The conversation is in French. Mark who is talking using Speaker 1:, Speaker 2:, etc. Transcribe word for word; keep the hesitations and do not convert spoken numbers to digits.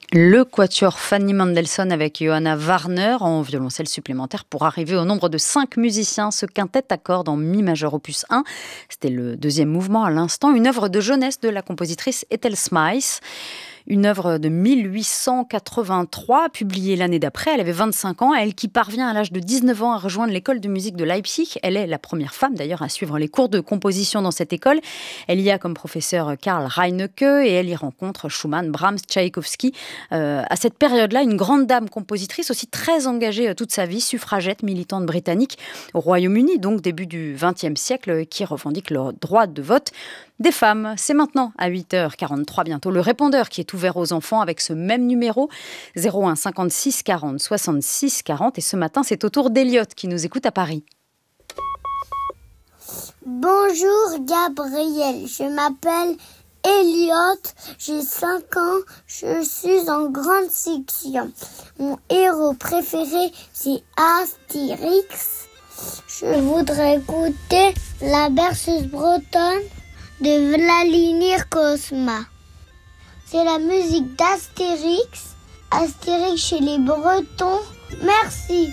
Speaker 1: Le quatuor Fanny Mendelssohn avec Johanna Warner en violoncelle supplémentaire pour arriver au nombre de cinq musiciens. Ce quintet à cordes en mi majeur opus un, c'était le deuxième mouvement à l'instant, une œuvre de jeunesse de la compositrice Ethel Smyth. Une œuvre de mille huit cent quatre-vingt-trois, publiée l'année d'après. Elle avait vingt-cinq ans, elle qui parvient à l'âge de dix-neuf ans à rejoindre l'école de musique de Leipzig. Elle est la première femme d'ailleurs à suivre les cours de composition dans cette école. Elle y a comme professeur Karl Reinecke et elle y rencontre Schumann, Brahms, Tchaïkovski. Euh, à cette période-là, une grande dame compositrice aussi très engagée toute sa vie, suffragette, militante britannique au Royaume-Uni, donc début du vingtième siècle, qui revendique le droit de vote des femmes. C'est maintenant à huit heures quarante-trois bientôt le répondeur qui est ouvert aux enfants avec ce même numéro zéro un cinquante-six quarante soixante-six quarante et ce matin c'est au tour d'Eliott qui nous écoute à Paris.
Speaker 2: Bonjour Gabriel, je m'appelle Eliott, j'ai cinq ans, je suis en grande section. Mon héros préféré c'est Astérix. Je voudrais écouter la berceuse bretonne de Vladimir Cosma. C'est la musique d'Astérix, Astérix chez les Bretons. Merci.